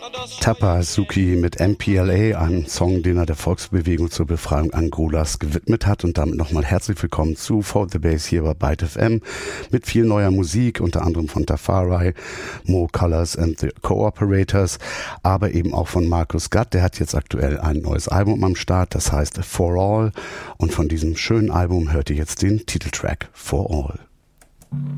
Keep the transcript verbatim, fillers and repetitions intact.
Tapasuki mit M P L A, einem Song, den er der Volksbewegung zur Befreiung Angolas gewidmet hat. Und damit nochmal herzlich willkommen zu For the Bass hier bei Byte F M mit viel neuer Musik, unter anderem von Tafari, Mo Colors and the Cooperators, aber eben auch von Markus Gatt. Der hat jetzt aktuell ein neues Album am Start, das heißt For All. Und von diesem schönen Album hört ihr jetzt den Titeltrack For All.